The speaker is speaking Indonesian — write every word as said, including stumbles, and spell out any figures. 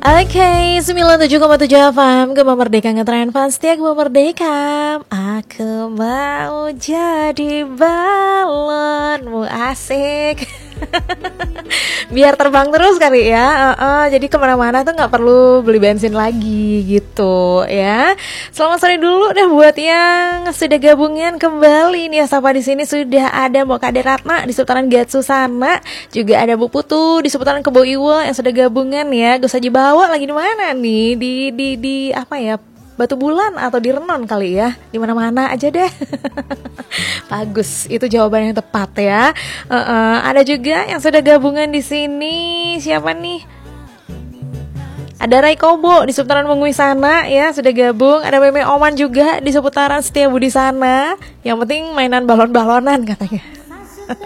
Oke, sembilan puluh tujuh koma tujuh F M, Gemma Merdeka ngetren pasti Gemma Merdeka. Aku mau jadi balonmu, asik. Biar terbang terus kali ya. uh, uh, Jadi kemana-mana tuh gak perlu beli bensin lagi gitu ya. Selamat sore dulu deh buat yang sudah gabungan kembali nih ya. Sapa di sini sudah ada Mbak Kade Ratna di seputaran Gatsu sana. Juga ada Bu Putu di seputaran Kebo Iwa yang sudah gabungan ya. Gus Haji Bawa lagi di mana nih? Di di di apa ya? Batu Bulan atau di Renon kali ya, di mana-mana aja deh. Bagus, itu jawaban yang tepat ya. Uh, uh, ada juga yang sudah gabungan di sini. Siapa nih? Ada Rai Kobo di seputaran Mengui sana ya, sudah gabung. Ada Meme Oman juga di seputaran Setiabudi sana. Yang penting mainan balon-balonan katanya.